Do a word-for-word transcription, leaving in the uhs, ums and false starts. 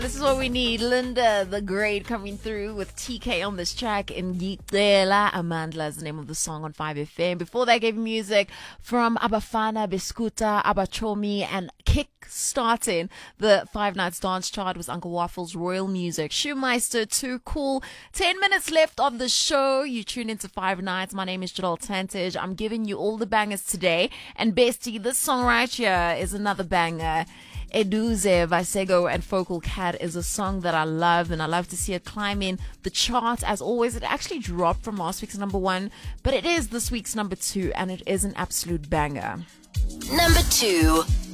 This is what we need. Linda the Great coming through with T K on this track. In Ngicela Amandla is the name of the song on five F M. Before that, gave music from Abafana, Biskuta, Abachomi, and kick starting the Five Nights Dance chart was Uncle Waffle's Royal Music. Shoemeister, too cool. Ten minutes left of the show. You tune into Five Nights. My name is Jadal Tantage. I'm giving you all the bangers today. And bestie, this song right here is another banger. Eduze, Vasego, and Focal Cat is a song that I love, and I love to see it climb in the chart. As always, it actually dropped from last week's number one, but it is this week's number two, and it is an absolute banger. Number two.